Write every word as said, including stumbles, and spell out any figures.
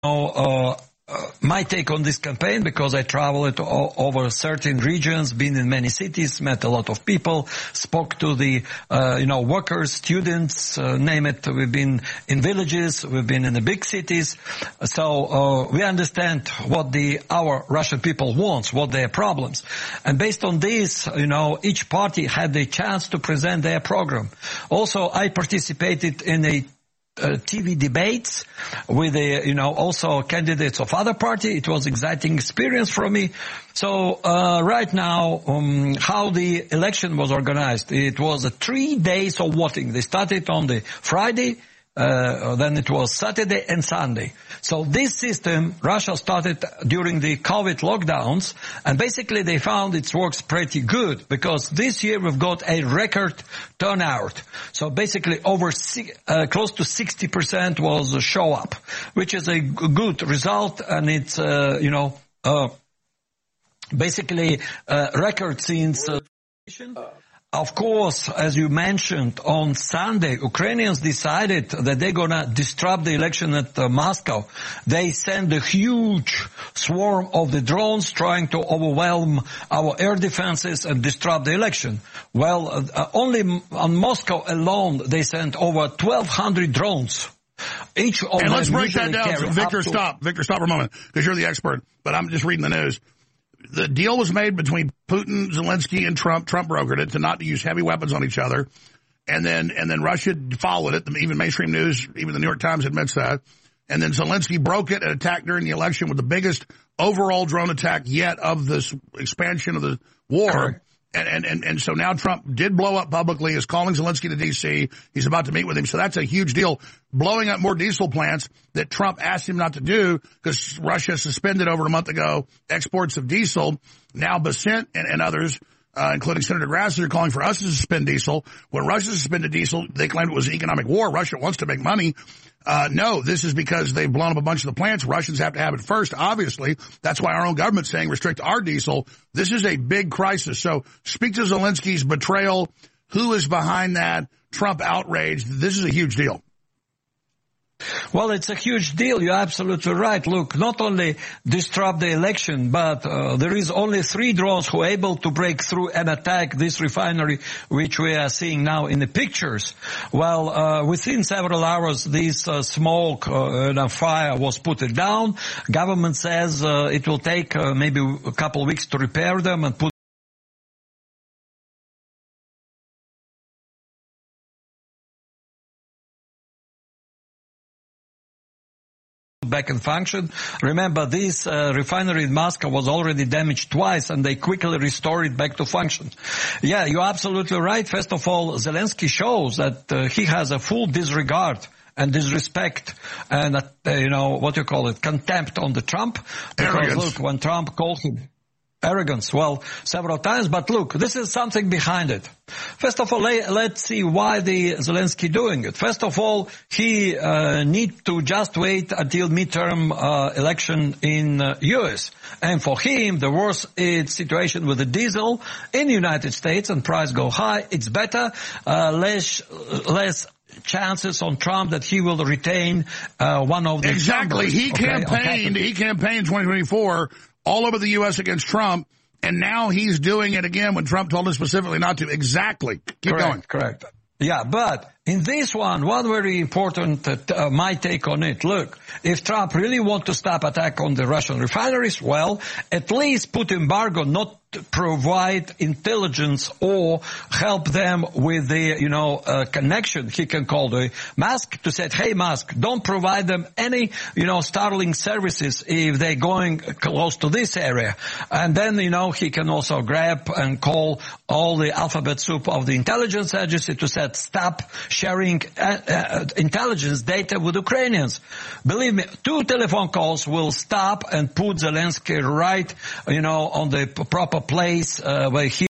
uh, uh, my take on this campaign, because I traveled o- over certain regions, been in many cities, met a lot of people, spoke to the, uh, you know, workers, students, uh, name it. We've been in villages, we've been in the big cities. So, uh, we understand what the, our Russian people wants, what their problems. And based on this, you know, each party had the chance to present their program. Also, I participated in a Uh, T V debates with the, you know, also candidates of other party. It was exciting experience for me. So, uh, right now, um, how the election was organized, it was a three days of voting. They started on the Friday, uh, then it was Saturday and Sunday. So this system, Russia started during the COVID lockdowns, and basically they found it works pretty good, because this year we've got a record turnout. So basically over uh, close to sixty percent was a show up, which is a good result, and it's, uh, you know, uh, basically uh, record since uh, Of course, as you mentioned, on Sunday, Ukrainians decided that they're gonna disrupt the election at uh, Moscow. They sent a huge swarm of the drones trying to overwhelm our air defenses and disrupt the election. Well, uh, only on Moscow alone, they sent over twelve hundred drones. Each of and them let's break that down. So Victor, to... stop. Victor, stop for a moment, because you're the expert, but I'm just reading the news. The deal was made between Putin, Zelensky, and Trump. Trump brokered it to not use heavy weapons on each other. And then, and then Russia followed it. Even mainstream news, even the New York Times admits that. And then Zelensky broke it and attacked during the election with the biggest overall drone attack yet of this expansion of the war. Correct. And, and, and, and so now Trump did blow up publicly, is calling Zelensky to D C. He's about to meet with him. So that's a huge deal. Blowing up more diesel plants that Trump asked him not to do, because Russia suspended over a month ago exports of diesel. Now Bessent and, and others, uh, including Senator Grassley, are calling for us to suspend diesel. When Russia suspended diesel, they claimed it was an economic war. Russia wants to make money. Uh, no, this is because they've blown up a bunch of the plants. Russians have to have it first, obviously. That's why our own government's saying restrict our diesel. This is a big crisis. So speak to Zelensky's betrayal. Who is behind that? Trump outrage. This is a huge deal. Well, it's a huge deal. You're absolutely right. Look, not only disrupt the election, but uh, there is only three drones who are able to break through and attack this refinery, which we are seeing now in the pictures. Well, uh, within several hours, this uh, smoke uh, and a fire was put it down. Government says uh, it will take uh, maybe a couple of weeks to repair them and put back in function. Remember, this uh, refinery in Moscow was already damaged twice, and they quickly restored it back to function. Yeah, you're absolutely right. First of all, Zelensky shows that uh, he has a full disregard and disrespect and, uh, you know, what you call it, contempt on the Trump. Because, arrogance. Look, when Trump called him arrogance, well, several times, but look, this is something behind it. First of all, let's see why the Zelensky doing it. First of all, he uh, need to just wait until midterm uh, election in uh, U S. And for him, the worst is situation with the diesel in the United States and price go high. It's better, uh, less, less chances on Trump that he will retain uh, one of the exactly. chambers. He okay? campaigned. He campaigned in twenty twenty-four all over the U S against Trump, and now he's doing it again when Trump told him specifically not to. Exactly. Keep correct, going. Correct. Yeah, but in this one, one very important, uh, uh, my take on it, look, if Trump really want to stop attack on the Russian refineries, well, at least put embargo, not to provide intelligence or help them with the, you know, uh, connection. He can call the Musk to say, hey, Musk, don't provide them any, you know, Starlink services if they're going close to this area. And then, you know, he can also grab and call all the alphabet soup of the intelligence agency to say, stop sharing uh, uh, intelligence data with Ukrainians. Believe me, two telephone calls will stop and put Zelensky right, you know, on the proper place uh, where he